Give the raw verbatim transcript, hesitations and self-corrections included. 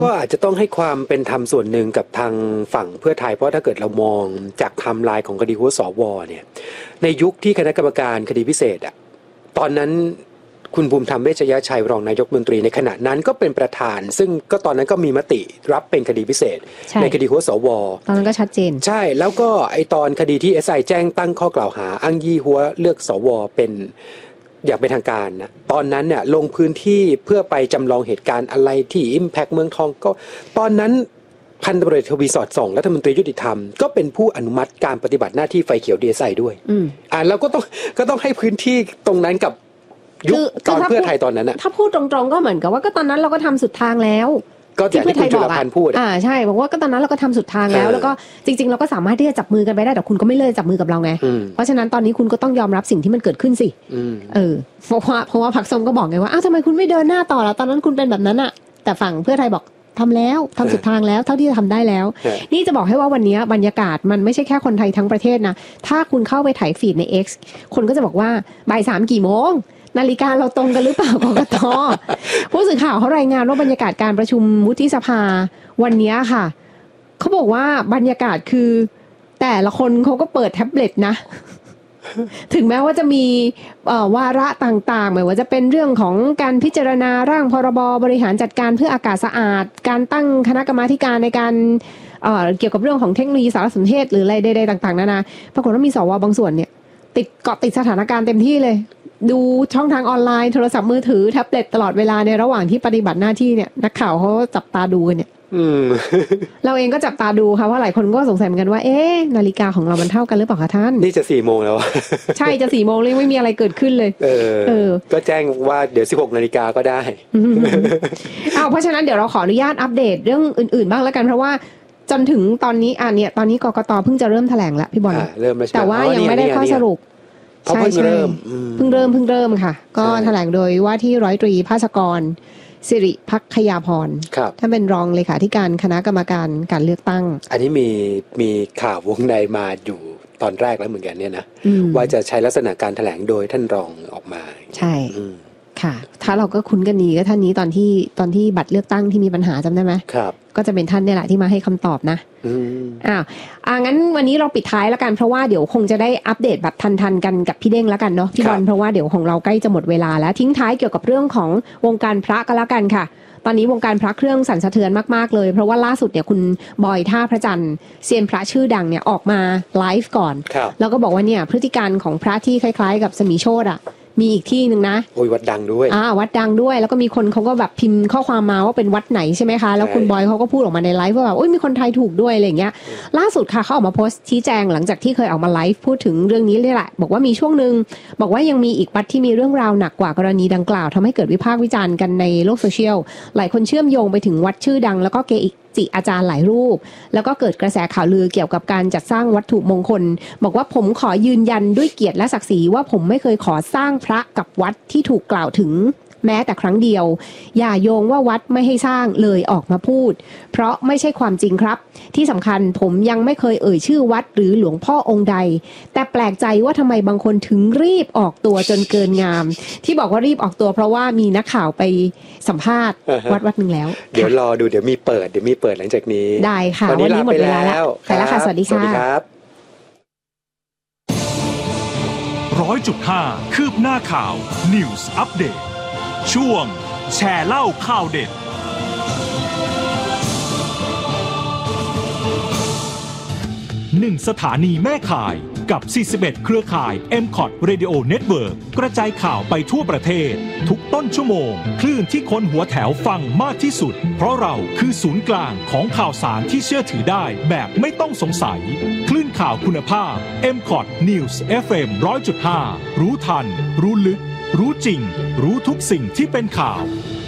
ก็อาจจะต้องให้ความเป็นธรรมส่วนหนึ่งกับทางฝั่งเพื่อไทยเพราะถ้าเกิดเรามองจากไทม์ไลน์ของคดีหัวสวเนี่ยในยุคที่คณะกรรมการคดีพิเศษอ่ะตอนนั้นคุณภูมิธรรมเวชยชัยรองนายกรัฐมนตรีในขณะนั้นก็เป็นประธานซึ่งก็ตอนนั้นก็มีมติรับเป็นคดีพิเศษ ใน, ในคดีหัวสวตอนนั้นก็ชัดเจนใช่แล้วก็ไอตอนคดีที่ เอส ไอ แจ้งตั้งข้อกล่าวหาอ้างยี่หัวเลือกสวเป็นอย่างเป็นทางการนะตอนนั้นเนี่ยลงพื้นที่เพื่อไปจำลองเหตุการณ์อะไรที่ Impact เมืองทองก็ตอนนั้นพันตำรวจทวีสอดส่องรัฐมนตรียุติธรรมก็เป็นผู้อนุมัติการปฏิบัติหน้าที่ไฟเขียว ดี เอส ไอ ด้วยอ่าแล้วก็ต้องก็ต้องให้พื้นที่ตรงนั้นกับยุคตอนเพื่อไทยตอนนั้นน่ะถ้าพูดตรงๆก็เหมือนกับว่าก็ตอนนั้นเราก็ทำสุดทางแล้วก็อย่างที่คุณจุลพันธ์พูดอ่าใช่บอกว่าก็ตอนนั้นเราก็ทำสุดทางแล้วแล้วก็จริงๆเราก็สามารถที่จะจับมือกันไปได้แต่คุณก็ไม่เลิกจับมือกับเราไงเพราะฉะนั้นตอนนี้คุณก็ต้องยอมรับสิ่งที่มันเกิดขึ้นสิเออเพราะว่าเพราะว่าพรรคส้มก็บอกไงว่าอ้าวทำไมคุณไม่เดินหน้าต่อล่ะตอนนั้นคุณเป็นแบบนั้นอะแต่ฝั่งเพื่อไทยบอกทำแล้วทำสุดทางแล้วเท่าที่จะทำได้แล้วนี่จะบอกให้ว่าวันนี้บรรยากาศมันไม่ใช่แค่คนไทยทั้งประเทศนะถ้าคุณเข้าไปถ่ายฟีดใน X คนก็จะบอกว่าบ่ายสามกี่โมงนาฬิกาเราตรงกันหรือเปล่ากกต.ผู้สื่อข่าวเขารายงานว่าบรรยากาศการประชุมวุฒิสภาวันนี้ค่ะเขาบอกว่าบรรยากาศคือแต่ละคนเขาก็เปิดแท็บเล็ตนะ ถึงแม้ว่าจะมีวาระต่างๆไม่ว่าจะเป็นเรื่องของการพิจารณาร่างพรบบริหารจัดการเพื่ออากาศสะอาดการตั้งคณะกรรมาธิการในการเอ่อเกี่ยวกับเรื่องของเทคโนโลยีสารสนเทศหรืออะไรใดๆต่างๆนานาปรากฏว่ามีสวบางส่วนเนี่ยติดเกาะติดสถานการณ์เต็มที่เลยดูช่องทางออนไลน์โทรศัพท์มือถือแท็บเล็ตตลอดเวลาในระหว่างที่ปฏิบัติหน้าที่เนี่ยนักข่าวเขาจับตาดูกันเนี่ยเราเองก็จับตาดูค่ะว่าหลายคนก็สงสัยเหมือนกันว่าเอ๊ะนาฬิกาของเรามันเท่ากันหรือเปล่าคะท่านนี่จะสี่โมงแล้วใช่จะสี่โมงเลยไม่มีอะไรเกิดขึ้นเลยเออเออก็แจ้งว่าเดี๋ยวสิบหกนาฬิกาก็ได้เอาเพราะฉะนั้นเดี๋ยวเราขออนุญาตอัปเดตเรื่องอื่นๆบ้างแล้วกันเพราะว่าจนถึงตอนนี้อ่ะเนี่ยตอนนี้กกต.เพิ่งจะเริ่มแถลงแล้วพี่บอลแต่ว่ายังไม่ได้ข้อสรุปใช่ใช่เพิ่งเริ่มเพิ่งเริ่มค่ะก็แถลงโดยว่าที่ร้อยตรีภาสกรสิริภักขยาพรท่านเป็นรองเลขาธิการคณะกรรมการการเลือกตั้งอันนี้มีมีข่าววงในมาอยู่ตอนแรกแล้วเหมือนกันเนี่ยนะว่าจะใช้ลักษณะการแถลงโดยท่านรองออกมาใช่ค่ะถ้าเราก็คุ้นกันดีก็ท่านนี้ตอนที่ตอนที่บัตรเลือกตั้งที่มีปัญหาจำได้ไหมครับก็จะเป็นท่านนี่แหละที่มาให้คำตอบนะอ้าวอ่างั้นวันนี้เราปิดท้ายแล้วกันเพราะว่าเดี๋ยวคงจะได้อัปเดตแบบทันๆกันกับพี่เด้งแล้วกันเนาะพี่บอลเพราะว่าเดี๋ยวของเราใกล้จะหมดเวลาแล้วทิ้งท้ายเกี่ยวกับเรื่องของวงการพระก็แล้วกันค่ะตอนนี้วงการพระเครื่องสั่นสะเทือนมากๆเลยเพราะว่าล่าสุดเนี่ยคุณบอยท่าพระจันทร์เซียนพระชื่อดังเนี่ยออกมาไลฟ์ก่อนแล้วก็บอกว่าเนี่ยพฤติการของพระที่คล้ายๆกับสมีโชติอ่ะมีอีกที่นึงนะโอ้ยวัดดังด้วยอ่าวัดดังด้วยแล้วก็มีคนเขาก็แบบพิมพ์ข้อความมาว่าเป็นวัดไหนใช่ไหมคะแล้วคุณบอยเขาก็พูดออกมาในไลฟ์ว่าแบบโอ้ยมีคนไทยถูกด้วยอะไรอย่างเงี้ยล่าสุดค่ะเขาออกมาโพสต์ชี้แจงหลังจากที่เคยออกมาไลฟ์พูดถึงเรื่องนี้เลยแหละบอกว่ามีช่วงนึงบอกว่ายังมีอีกวัดที่มีเรื่องราวหนักกว่ากรณีดังกล่าวทำให้เกิดวิพากษ์วิจารณ์กันในโลกโซเชียลหลายคนเชื่อมโยงไปถึงวัดชื่อดังแล้วก็เกจิอาจารย์หลายรูปแล้วก็เกิดกระแสข่าวลือเกี่ยวกับการจัดสร้างวัตถุมงคลบอกว่าผมขอยืนยันด้วยเกียรติและศักดิ์ศรีว่าผมไม่เคยขอสร้างพระกับวัดที่ถูกกล่าวถึงแม้แต่ครั้งเดียวอย่าโยงว่าวัดไม่ให้สร้างเลยออกมาพูดเพราะไม่ใช่ความจริงครับที่สำคัญผมยังไม่เคยเอ่ยชื่อวัดหรือหลวงพ่อองค์ใดแต่แปลกใจว่าทำไมบางคนถึงรีบออกตัวจนเกินงามที่บอกว่ารีบออกตัวเพราะว่ามีนักข่าวไปสัมภาษณ์วัดวัดนึงแล้วเดี๋ยวรอดูเดี๋ยวมีเปิดเดี๋ยวมีเปิดหลังจากนี้ได้ค่ะวันนี้หมดเวลาแล้วไปแล้วค่ะสวัสดีค่ะร้อยจุดห้าคืบหน้าข่าว News Update ช่วงแชร์เล่าข่าวเด็ดหนึ่งสถานีแม่ข่ายกับสี่สิบเอ็ดเครือข่าย เอ็ม คอท Radio Network กระจายข่าวไปทั่วประเทศทุกต้นชั่วโมงคลื่นที่คนหัวแถวฟังมากที่สุดเพราะเราคือศูนย์กลางของข่าวสารที่เชื่อถือได้แบบไม่ต้องสงสัยคลื่นข่าวคุณภาพ เอ็ม คอท News เอฟ เอ็ม หนึ่งร้อยจุดห้า รู้ทันรู้ลึกรู้จริงรู้ทุกสิ่งที่เป็นข่าว